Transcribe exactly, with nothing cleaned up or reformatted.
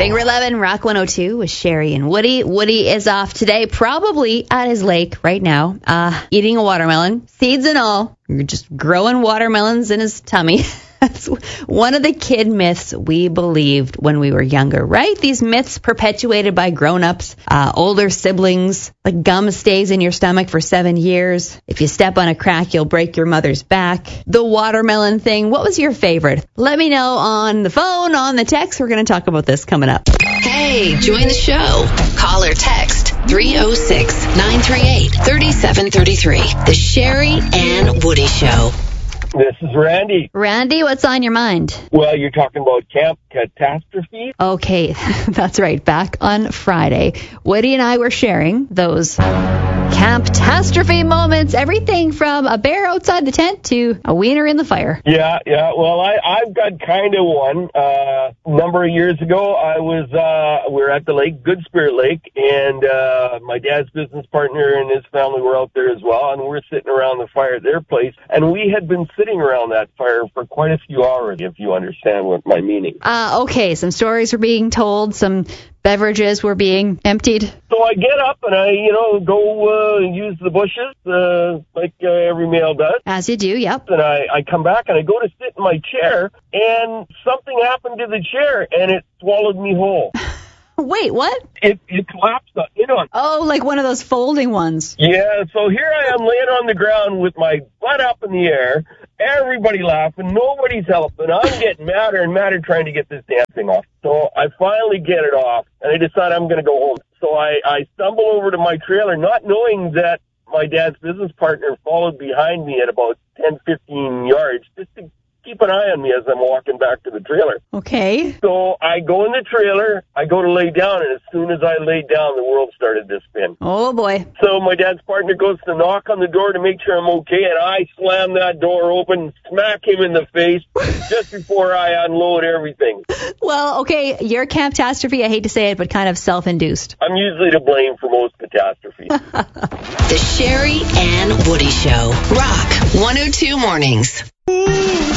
Finger eleven, Rock one oh two with Sherry and Woody. Woody is off today, probably at his lake right now, uh, eating a watermelon, seeds and all. You're just growing watermelons in his tummy. That's one of the kid myths we believed when we were younger, right? These myths perpetuated by grown-ups, uh, older siblings, like gum stays in your stomach for seven years. If you step on a crack, you'll break your mother's back. The watermelon thing, what was your favorite? Let me know on the phone, on the text. We're going to talk about this coming up. Hey, join the show. Call or text three oh six, nine three eight, three seven three three. The Sherry and Woody Show. This is Randy. Randy, what's on your mind? Well, you're talking about Camp Catastrophe? Okay, that's right. Back on Friday, Woody and I were sharing those Camp-tastrophe moments. Everything from a bear outside the tent to a wiener in the fire. Yeah, yeah. Well, I, I've got kind of one. Uh, a number of years ago, I was, uh, we were at the lake, Good Spirit Lake, and uh, my dad's business partner and his family were out there as well, and we were sitting around the fire at their place, and we had been sitting around that fire for quite a few hours, if you understand what my meaning. Uh, okay, some stories were being told, some beverages were being emptied. So I get up and I, you know, go uh, use the bushes uh, like uh, every male does. As you do, yep. And I, I come back and I go to sit in my chair, and something happened to the chair, and it swallowed me whole. Wait, what? It it collapsed in on. Oh, like one of those folding ones. Yeah, so here I am laying on the ground with my butt up in the air, everybody laughing, nobody's helping. I'm getting madder and madder trying to get this damn thing off. So I finally get it off, and I decide I'm going to go home. So I, I stumble over to my trailer, not knowing that my dad's business partner followed behind me at about ten, fifteen yards, just to keep an eye on me as I'm walking back to the trailer. Okay. So I go in the trailer, I go to lay down, and as soon as I laid down, the world started to spin. Oh, boy. So my dad's partner goes to knock on the door to make sure I'm okay, and I slam that door open, smack him in the face just before I unload everything. Well, okay, your catastrophe, I hate to say it, but kind of self-induced. I'm usually to blame for most catastrophes. The Sherry and Woody Show. Rock one oh two Mornings.